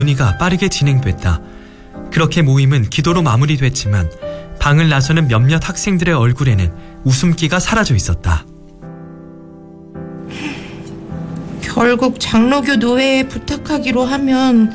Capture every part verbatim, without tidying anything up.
논의가 빠르게 진행됐다. 그렇게 모임은 기도로 마무리됐지만 방을 나서는 몇몇 학생들의 얼굴에는 웃음기가 사라져 있었다. 결국 장로교 노회에 부탁하기로 하면...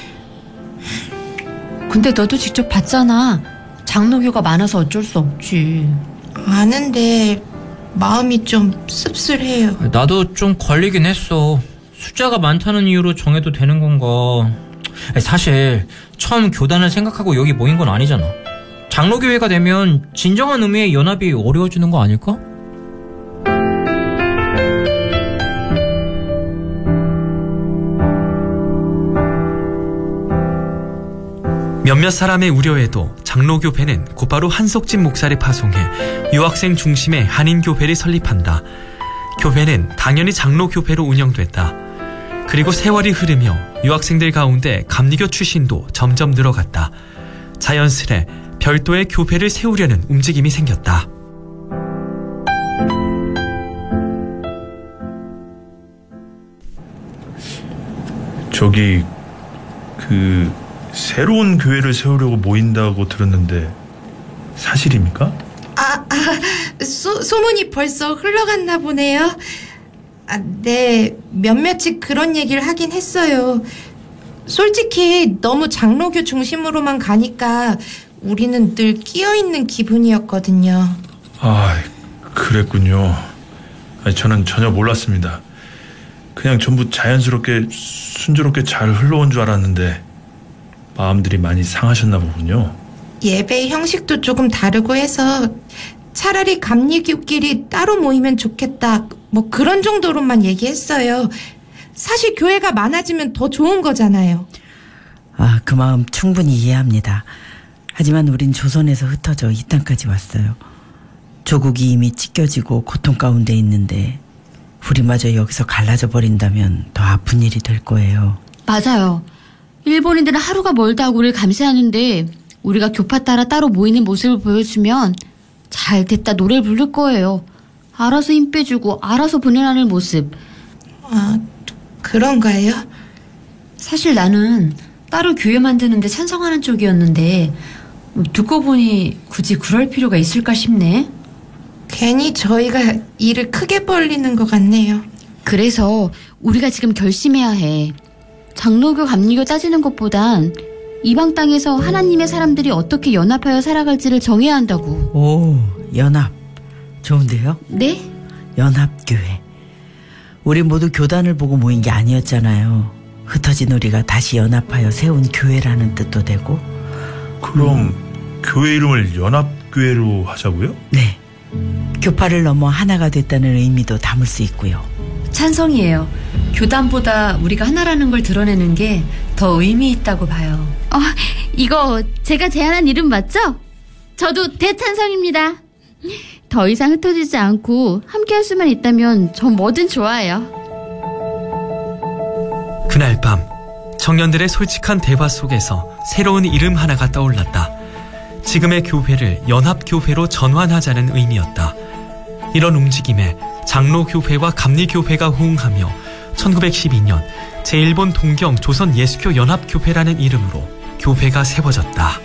근데 너도 직접 봤잖아. 장로교가 많아서 어쩔 수 없지. 아는데 마음이 좀 씁쓸해요. 나도 좀 걸리긴 했어. 숫자가 많다는 이유로 정해도 되는 건가. 사실 처음 교단을 생각하고 여기 모인 건 아니잖아. 장로교회가 되면 진정한 의미의 연합이 어려워지는 거 아닐까? 몇몇 사람의 우려에도 장로교회는 곧바로 한석진 목사를 파송해 유학생 중심의 한인교회를 설립한다. 교회는 당연히 장로교회로 운영됐다. 그리고 세월이 흐르며 유학생들 가운데 감리교 출신도 점점 늘어갔다. 자연스레 별도의 교회를 세우려는 움직임이 생겼다. 저기 그 새로운 교회를 세우려고 모인다고 들었는데 사실입니까? 아, 아 소, 소문이 벌써 흘러갔나 보네요. 아, 네, 몇몇이 그런 얘기를 하긴 했어요. 솔직히 너무 장로교 중심으로만 가니까 우리는 늘 끼어있는 기분이었거든요. 아, 그랬군요. 아니, 저는 전혀 몰랐습니다. 그냥 전부 자연스럽게 순조롭게 잘 흘러온 줄 알았는데 마음들이 많이 상하셨나 보군요. 예배 형식도 조금 다르고 해서 차라리 감리교끼리 따로 모이면 좋겠다, 뭐 그런 정도로만 얘기했어요. 사실 교회가 많아지면 더 좋은 거잖아요. 아, 그 마음 충분히 이해합니다. 하지만 우린 조선에서 흩어져 이 땅까지 왔어요. 조국이 이미 찢겨지고 고통 가운데 있는데 우리마저 여기서 갈라져 버린다면 더 아픈 일이 될 거예요. 맞아요. 일본인들은 하루가 멀다 하고 우리를 감시하는데 우리가 교파 따라 따로 모이는 모습을 보여주면 잘 됐다 노래를 부를 거예요. 알아서 힘 빼주고 알아서 분열하는 모습. 아, 그런가요? 사실 나는 따로 교회 만드는데 찬성하는 쪽이었는데 듣고 보니 굳이 그럴 필요가 있을까 싶네. 괜히 저희가 일을 크게 벌리는 것 같네요. 그래서 우리가 지금 결심해야 해. 장로교 감리교 따지는 것보단 이방 땅에서 하나님의 사람들이 어떻게 연합하여 살아갈지를 정해야 한다고. 오, 연합. 좋은데요? 네? 연합교회. 우리 모두 교단을 보고 모인 게 아니었잖아요. 흩어진 우리가 다시 연합하여 세운 교회라는 뜻도 되고. 그럼 음. 교회 이름을 연합교회로 하자고요? 네. 교파를 넘어 하나가 됐다는 의미도 담을 수 있고요. 찬성이에요. 교단보다 우리가 하나라는 걸 드러내는 게 더 의미 있다고 봐요. 어, 이거 제가 제안한 이름 맞죠? 저도 대찬성입니다. 더 이상 흩어지지 않고 함께 할 수만 있다면 전 뭐든 좋아해요. 그날 밤 청년들의 솔직한 대화 속에서 새로운 이름 하나가 떠올랐다. 지금의 교회를 연합교회로 전환하자는 의미였다. 이런 움직임에 장로교회와 감리교회가 호응하며 천구백십이 년 제일본 동경 조선예수교 연합교회라는 이름으로 교회가 세워졌다.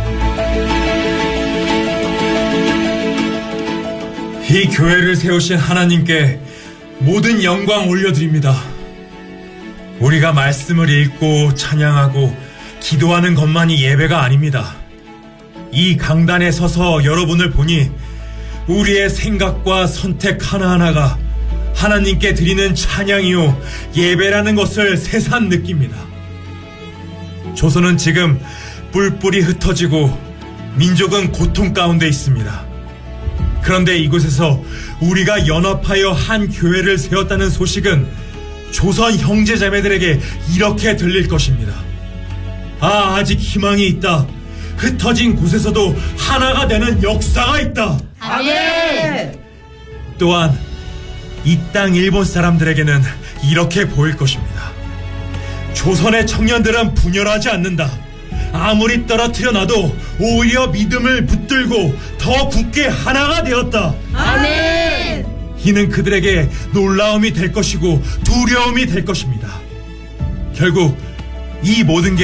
이 교회를 세우신 하나님께 모든 영광 올려드립니다. 우리가 말씀을 읽고 찬양하고 기도하는 것만이 예배가 아닙니다. 이 강단에 서서 여러분을 보니 우리의 생각과 선택 하나하나가 하나님께 드리는 찬양이요 예배라는 것을 새삼 느낍니다. 조선은 지금 뿔뿔이 흩어지고 민족은 고통 가운데 있습니다. 그런데 이곳에서 우리가 연합하여 한 교회를 세웠다는 소식은 조선 형제자매들에게 이렇게 들릴 것입니다. 아, 아직 희망이 있다. 흩어진 곳에서도 하나가 되는 역사가 있다. 아멘. 또한 이 땅 일본 사람들에게는 이렇게 보일 것입니다. 조선의 청년들은 분열하지 않는다. 아무리 떨어뜨려 놔도 오히려 믿음을 붙들고 더 굳게 하나가 되었다. 아멘. 이는 그들에게 놀라움이 될 것이고 두려움이 될 것입니다. 결국 이 모든 게